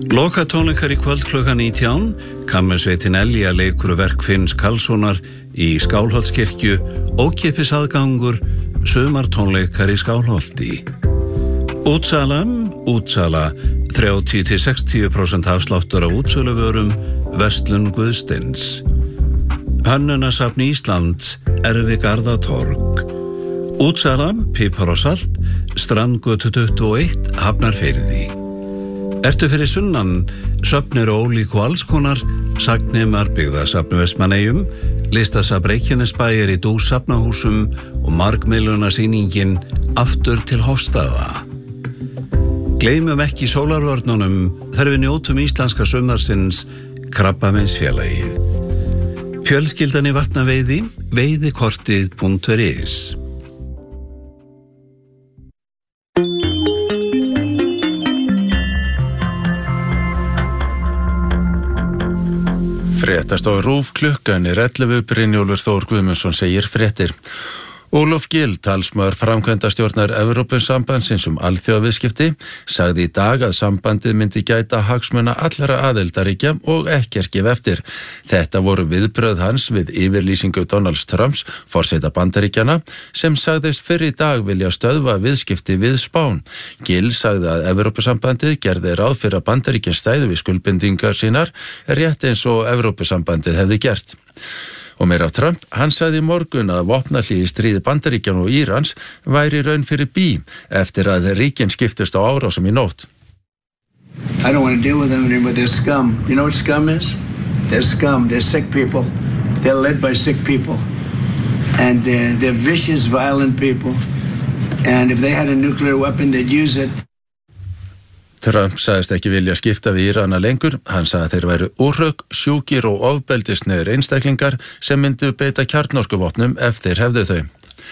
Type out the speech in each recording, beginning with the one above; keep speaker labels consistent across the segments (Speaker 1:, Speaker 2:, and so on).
Speaker 1: Lokatónleikar í kvöld klukkan 19, kammersveitin Elja leikur verk Finns Karlssonar í Skálholtskirkju, ókeypis aðgangur, sumartónleikar í Skálholti. Útsala, 30-60% afsláttur af útsöluvörum, verslun Guðsteins. Hönnunasafn Íslands, Erfigarðatorg. Útsala, pipar og salt, Strandgötu 21, Hafnarfirði. Ertu fyrir sunnan, söfnir ólík og allskonar, Sagnheimar byggðasafn Vestmannaeyjum, listasafn Reykjanesbæjar í Dús safnahúsum og margmiðlunasýningin Aftur til Hofstaða. Gleymum ekki sólarvörnunum þegar við njótum íslenska sumarsins Krabbameinsfélagið. Fjölskyldan í Vatnaveiði, veiðikortið.is.
Speaker 2: Fréttastofa RÚV, klukkan 11, Brynjólfur Þór Guðmundsson segir fréttir. Ólöf Gill, talsmaður framkvæmdastjórnar Evrópusambandsins alþjóðaviðskipti, sagði í dag að sambandið myndi gæta hagsmuna allra aðildarríkja og ekkert gefa eftir. Þetta voru viðbrögð hans við yfirlýsingu Donalds Trumps, forseta Bandaríkjanna, sem sagðist fyrr í dag vilja stöðva viðskipti við Spán. Gill sagði að Evrópusambandið gerði ráð fyrir að Bandaríkin stæðu við skuldbindingar sínar, rétt eins og Evrópusambandið hefði gert. Og meira af Trump, hann sagði í morgun að vopnahlé í stríði Bandaríkjanna og Írans væri raun fyrir bí eftir að ríkin skiptust á árásum í nótt.
Speaker 3: I don't want to deal with them anymore. They're scum. You know what scum is? They're scum. They're sick people. They're led by sick people. And they're vicious, violent people. And if they had a nuclear weapon, they'd use it.
Speaker 2: Trump sagðist ekki vilja skipta við Írana lengur. Hann sagði að þeir væru úrhögg, sjúkir og ofbeldisnegir einstaklingar sem myndu beita kjarnorkuvopnum ef þeir hefðu þau.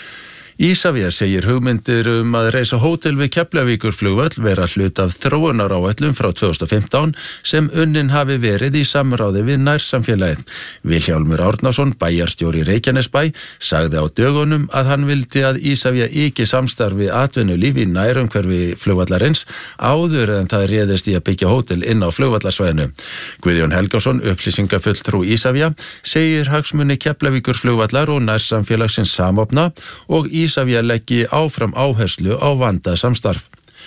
Speaker 2: Isavia segir hugmyndir að reisa hótel við Keflavíkurflugvöll vera hlut af þróunaráætlun frá 2015 sem unnin hafi verið í samráði við nærsamfélagið. Vilhjálmur Árnason, bæjarstjóri Reykjanesbæ, sagði á dögunum að hann vildi að Isavia yki samstarfi atvinnulíf í nærumhverfi flugvallarins áður en það réðist í að byggja hótel inn á flugvallarsvæðinu. Guðjón Helgason, upplýsingafulltrú Isavia, segir hagsmuni Keflavíkurflugvallar og nærsamfélagsins samofna og Isavia leggi áfram áherslu á vandað samstarf.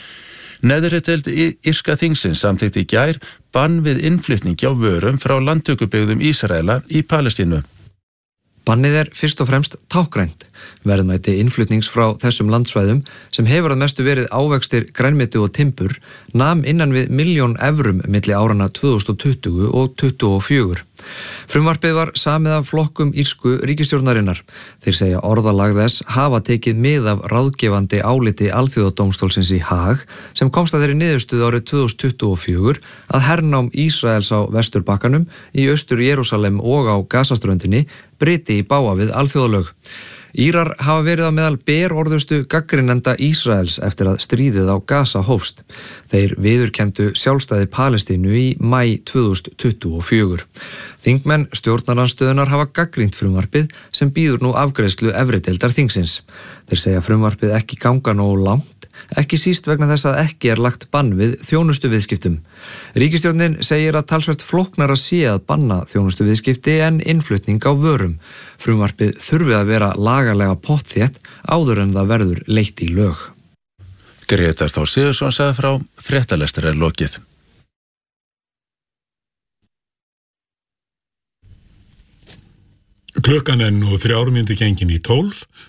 Speaker 2: Neðri deild írska þingsins samþykkti í gær bann við innflutningi á vörum frá landtökubyggðum Ísraela í Palestínu.
Speaker 4: Bannið fyrst og fremst tákgrænt. Verðmæti innflutnings frá þessum landsvæðum sem hefur að mestu verið ávextir, grænmeti og timbur nam innan við 1.000.000 evrum milli árana 2020 og 2024. Frumvarpið var samið af flokkum írsku ríkisstjórnarinnar. Þeir segja orðalag þess hafa tekið mið af ráðgefandi áliti Alþjóðadómstólsins í Haag sem komst að þeirri niðurstöðu árið 2024 að hernám Ísraels á Vesturbakkanum, í Austur Jerúsalem og á Gazaströndinni bryti í bága við alþjóðalög. Írar hafa verið á meðal berorðustu gagnrýnenda Ísraels eftir að stríðið á Gaza hófst. Þeir viðurkenndu sjálfstæði Palestínu í maí 2024. Þingmenn stjórnarandstöðunar hafa gagnrýnt frumvarpið sem bíður nú afgreiðslu efri deildar þingsins. Þeir segja frumvarpið ekki ganga nógu langt, ekki síst vegna þess að ekki lagt bann við þjónustuviðskiptum. Ríkisstjórnin segir að talsvert flóknara sé að banna þjónustuviðskipti en innflutning á vörum. Frumvarpið þurfi að vera lagalega pottþétt áður en það verður leitt í lög.
Speaker 2: Grétar Þór Sigurðsson sagði frá, fréttalestur lokið.
Speaker 5: Klukkan nú 3:03 í 12